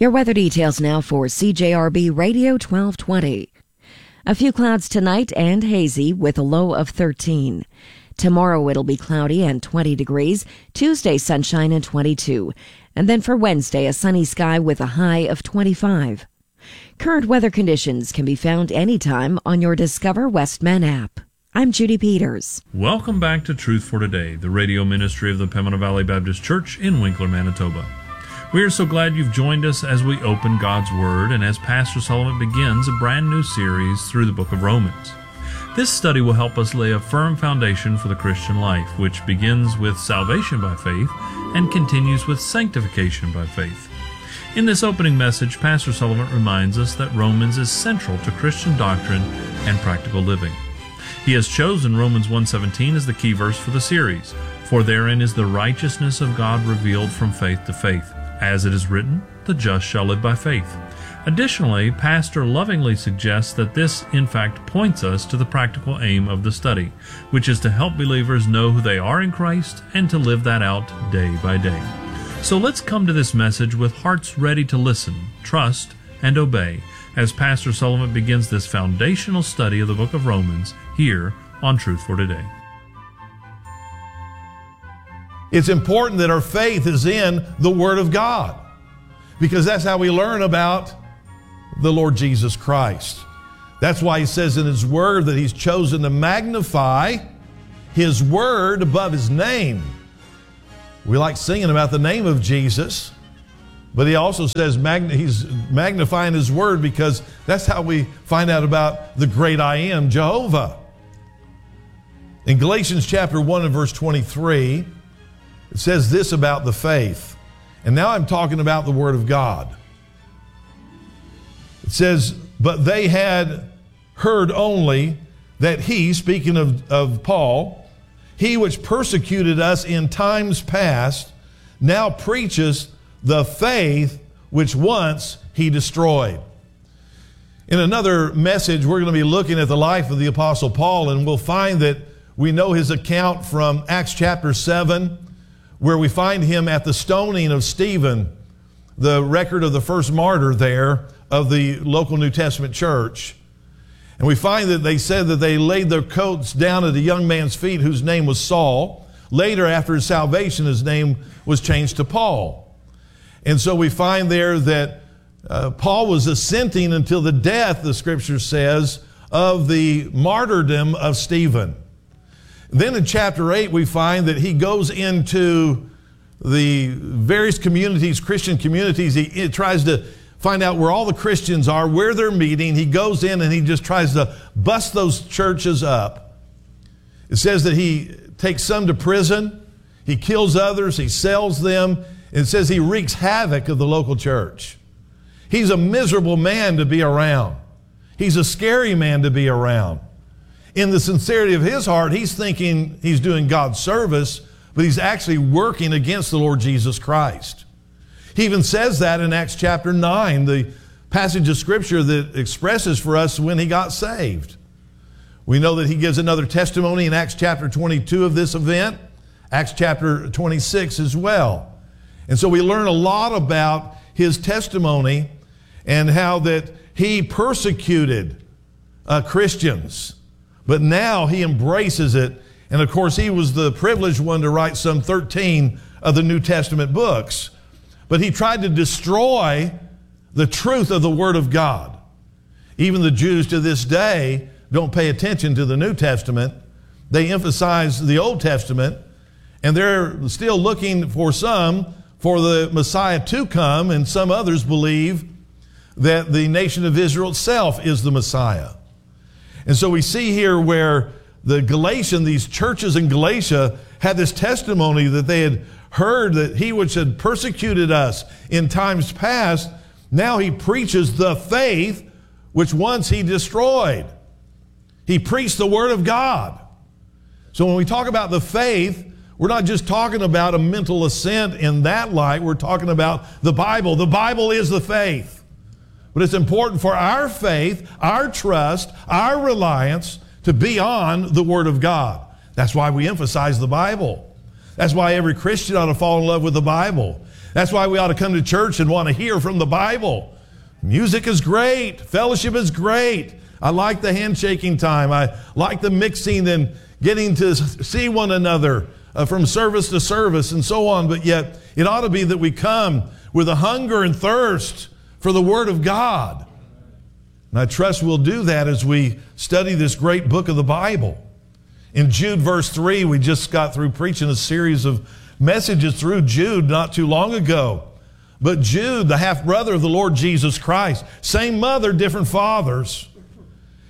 Your weather details now for CJRB Radio 1220. A few clouds tonight and hazy with a low of 13. Tomorrow it'll be cloudy and 20 degrees. Tuesday sunshine and 22. And then for Wednesday a sunny sky with a high of 25. Current weather conditions can be found anytime on your Discover Westman app. I'm Judy Peters. Welcome back to Truth for Today, the radio ministry of the Pembina Valley Baptist Church in Winkler, Manitoba. We are so glad you've joined us as we open God's Word and as Pastor Sullivan begins a brand new series through the book of Romans. This study will help us lay a firm foundation for the Christian life, which begins with salvation by faith and continues with sanctification by faith. In this opening message, Pastor Sullivan reminds us that Romans is central to Christian doctrine and practical living. He has chosen Romans 1:17 as the key verse for the series, for therein is the righteousness of God revealed from faith to faith. As it is written, the just shall live by faith. Additionally, Pastor lovingly suggests that this, in fact, points us to the practical aim of the study, which is to help believers know who they are in Christ and to live that out day by day. So let's come to this message with hearts ready to listen, trust, and obey as Pastor Sullivan begins this foundational study of the book of Romans here on Truth for Today. It's important that our faith is in the Word of God, because that's how we learn about the Lord Jesus Christ. That's why he says in his Word that he's chosen to magnify his Word above his name. We like singing about the name of Jesus, but he also says he's magnifying his Word because that's how we find out about the great I Am, Jehovah. In Galatians chapter 1 and verse 23, it says this about the faith. And now I'm talking about the Word of God. It says, but they had heard only that he, speaking of Paul, he which persecuted us in times past, now preaches the faith which once he destroyed. In another message, we're going to be looking at the life of the Apostle Paul, and we'll find that we know his account from Acts chapter 7, where we find him at the stoning of Stephen, the record of the first martyr there of the local New Testament church. And we find that they said that they laid their coats down at a young man's feet whose name was Saul. Later, after his salvation, his name was changed to Paul. And so we find there that Paul was assenting until the death, the scripture says, of the martyrdom of Stephen. Then in chapter 8, we find that he goes into the various communities, Christian communities. He tries to find out where all the Christians are, where they're meeting. He goes in and he just tries to bust those churches up. It says that he takes some to prison. He kills others. He sells them. It says he wreaks havoc of the local church. He's a miserable man to be around. He's a scary man to be around. In the sincerity of his heart, he's thinking he's doing God's service, but he's actually working against the Lord Jesus Christ. He even says that in Acts chapter 9, the passage of Scripture that expresses for us when he got saved. We know that he gives another testimony in Acts chapter 22 of this event, Acts chapter 26 as well. And so we learn a lot about his testimony and how that he persecuted Christians. But now he embraces it. And of course, he was the privileged one to write some 13 of the New Testament books. But he tried to destroy the truth of the Word of God. Even the Jews to this day don't pay attention to the New Testament. They emphasize the Old Testament. And they're still looking for the Messiah to come. And some others believe that the nation of Israel itself is the Messiah. And so we see here where these churches in Galatia had this testimony that they had heard that he which had persecuted us in times past, now he preaches the faith which once he destroyed. He preached the Word of God. So when we talk about the faith, we're not just talking about a mental assent in that light. We're talking about the Bible. The Bible is the faith. But it's important for our faith, our trust, our reliance to be on the Word of God. That's why we emphasize the Bible. That's why every Christian ought to fall in love with the Bible. That's why we ought to come to church and want to hear from the Bible. Music is great. Fellowship is great. I like the handshaking time. I like the mixing and getting to see one another from service to service and so on. But yet, it ought to be that we come with a hunger and thirst for the Word of God. And I trust we'll do that as we study this great book of the Bible. In Jude verse 3, we just got through preaching a series of messages through Jude not too long ago. But Jude, the half-brother of the Lord Jesus Christ, same mother, different fathers.